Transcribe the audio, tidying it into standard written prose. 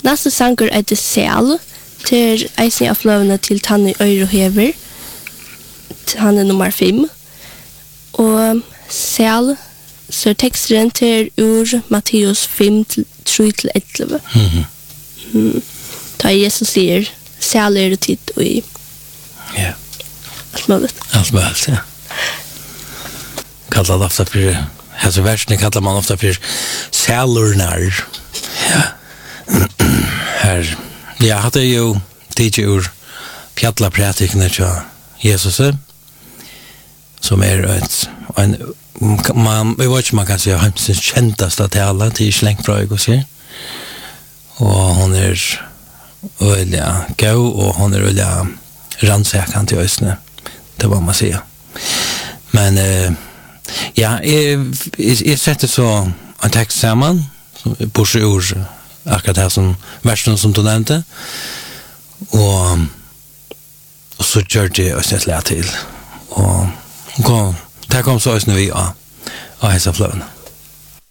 Nästa sanger är det Sel till eisen av flövna till Tanny Øyrehever. Han är nummer 5. Och Sel så texten till ur Matteus 5:3-11. Ta Jesus säger Sel är det tid och i. Ja. Allt möjligt, ja. Kallar det ofta för, alltså versen kallar man ofta för sälurnar. Ja. Här, jag hade ju tidigt ur pjallapratiken till Jesus, som vi vet inte man kan säga hans kändaste tala till slängfrög och så. Och hon öliga gå och hon öliga ransäkan till ösne. Det var man säger. Men ja, jag sätter så en text samman pushar ur akkurat här som versen som du nämnde. Och så gör det och sätter till. Och det kom så ösne vi av hälsa flöna.